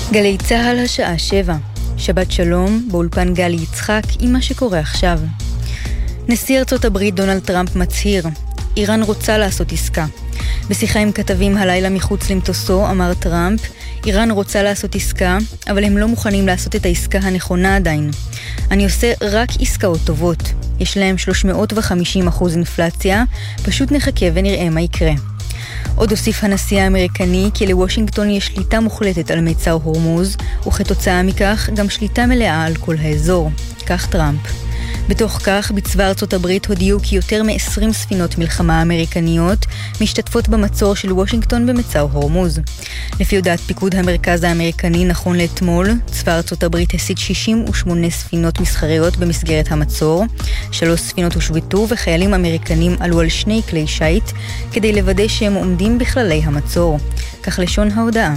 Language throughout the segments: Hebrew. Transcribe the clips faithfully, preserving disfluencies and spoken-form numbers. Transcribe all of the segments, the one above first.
גלי צהל השעה שבע. שבת שלום, באולפן גלי יצחק עם מה שקורה עכשיו. נשיא ארצות הברית דונלד טראמפ מצהיר, איראן רוצה לעשות עסקה. בשיחה עם כתבים הלילה מחוץ למטוסו אמר טראמפ, איראן רוצה לעשות עסקה, אבל הם לא מוכנים לעשות את העסקה הנכונה עדיין. אני עושה רק עסקאות טובות. יש להם שלוש מאות וחמישים אחוז אינפלציה, פשוט נחכה ונראה מה יקרה. עוד הוסיף הנשיא האמריקני כי לוושינגטון יש שליטה מוחלטת על מצר הורמוז, וכתוצאה מכך גם שליטה מלאה על כל האזור. כך טראמפ. בתוך כך, בצבא ארצות הברית הודיעו כי יותר מ-עשרים ספינות מלחמה אמריקניות משתתפות במצור של וושינגטון במצר הורמוז. לפי הודעת פיקוד המרכז האמריקני נכון לאתמול, צבא ארצות הברית הסיט שישים ושמונה ספינות מסחריות במסגרת המצור, שלוש ספינות הושבתו וחיילים אמריקנים עלו על שני כלי שייט כדי לוודא שהם עומדים בכללי המצור. כך לשון ההודעה.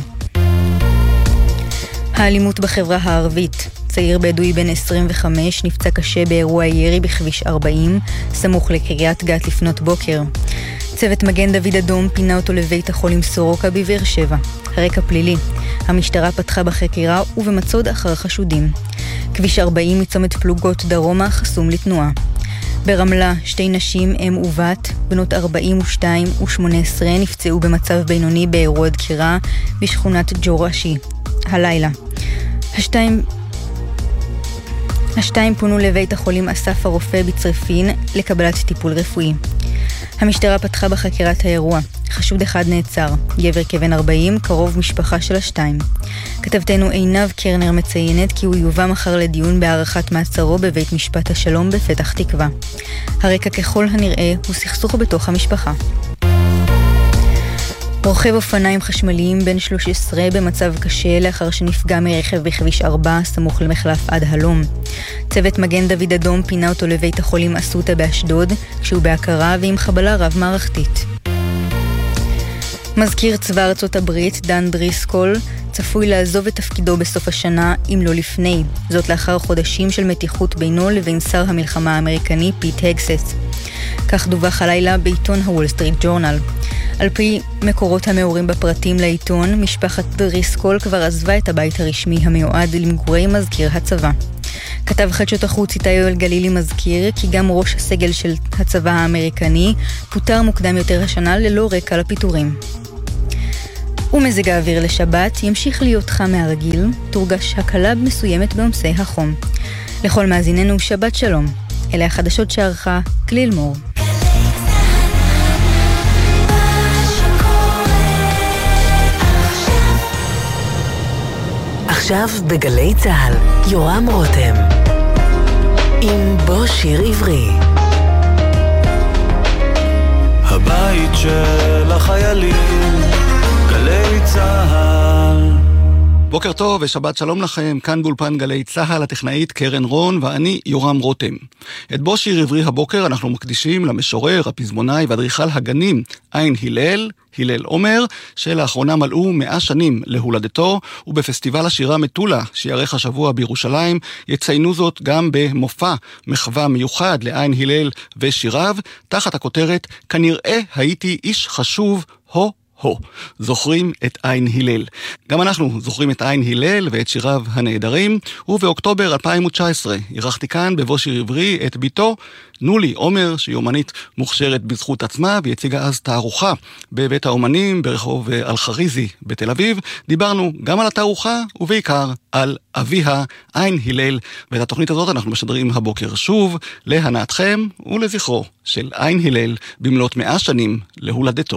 האלימות בחברה הערבית. צעיר בדואי בן עשרים וחמש נפצע קשה באירוע ירי בכביש ארבעים, סמוך לקריית גת לפנות בוקר. צוות מגן דוד אדום פינה אותו לבית החולים סורוקה בבאר שבע. הרקע פלילי. המשטרה פתחה בחקירה ובמצוד אחר חשודים. כביש ארבעים מצומת פלוגות דרומה חסום לתנועה. ברמלה, שתי נשים, אם ובת, בנות ארבעים ושתיים ושמונה עשרה נפצעו במצב בינוני באירוע דקירה בשכונת ג'ורשי. הלילה. השתיים... השתיים פונו לבית החולים אסף הרופא בצרפין לקבלת טיפול רפואי. המשטרה פתחה בחקירת האירוע. חשוד אחד נעצר, גבר כבן ארבעים, קרוב משפחה של השתיים. כתבתנו עינב קרנר מציינת כי הוא יובא מחר לדיון בהארכת מעצרו בבית משפט השלום בפתח תקווה. הרקע ככל הנראה הוא סכסוך בתוך המשפחה. רוכב אופניים חשמליים בן שלוש עשרה במצב קשה לאחר שנפגע מרכב בכביש ארבע סמוך למחלף עד הלום. צוות מגן דוד אדום פינה אותו לבית החולים אסותא באשדוד כשהוא בהכרה ועם חבלה רב מערכתית. מזכיר צבא ארצות הברית דן דריסקול צפוי לעזוב את תפקידו בסוף השנה אם לא לפני, זאת לאחר חודשים של מתיחות בינו לבין שר המלחמה האמריקני פיט הגסט. כך דווח הלילה בעיתון הוול סטריט ג'ורנל. על פי מקורות המעורים בפרטים לעיתון, משפחת דריסקול כבר עזבה את הבית הרשמי המיועד למגורי מזכיר הצבא. כתב חדשות החוץ איתי יואל גלילי מזכיר כי גם ראש הסגל של הצבא האמריקני פוטר מוקדם יותר השנה ללא רקע לפיטורים. ומזג האוויר לשבת ימשיך להיות חם מהרגיל, תורגש הקלה מסוימת בעומסי החום. לכל מאזיננו שבת שלום. אלה החדשות שערכה כליל מור. עכשיו בגלי צהל, יורם רותם עם בו שיר עברי. הבית של החיילים, גלי צהל. בוקר טוב ושבת שלום לכם, כאן באולפן גלי צהל, הטכנאית קרן רון ואני יורם רותם. את בו שיר עברי הבוקר אנחנו מקדישים למשורר, הפזמונאי ואדריכל הגנים עין הלל, הלל עומר, שלאחרונה מלאו מאה שנים להולדתו, ובפסטיבל השירה מטולה, שיערך השבוע בירושלים, יציינו זאת גם במופע מחווה מיוחד לעין הלל ושיריו, תחת הכותרת כנראה הייתי איש חשוב הו הו. זוכרים את עין הלל. גם אנחנו זוכרים את עין הלל ואת שיריו הנהדרים, ובאוקטובר אלפיים תשע עשרה אירחתי כאן בבו שיר עברי את ביתו נולי עומר, שהיא אומנית מוכשרת בזכות עצמה, והציגה אז תערוכה בבית האומנים ברחוב אלחריזי בתל אביב. דיברנו גם על התערוכה ובעיקר על אביה עין הלל, ואת התוכנית הזאת אנחנו משדרים הבוקר שוב להנאתכם ולזכרו של עין הלל במלאת מאה שנים להולדתו.